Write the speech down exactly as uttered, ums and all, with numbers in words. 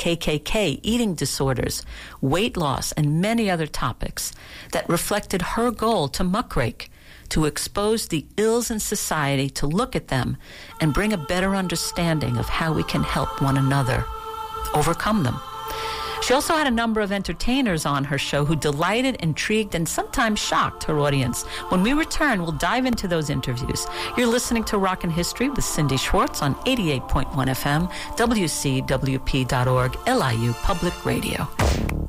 K K K, eating disorders, weight loss, and many other topics that reflected her goal to muckrake, to expose the ills in society, to look at them and bring a better understanding of how we can help one another overcome them. She also had a number of entertainers on her show who delighted, intrigued, and sometimes shocked her audience. When we return, we'll dive into those interviews. You're listening to Rockin' History with Cindy Schwartz on eighty-eight point one F M, W C W P dot org, L I U Public Radio.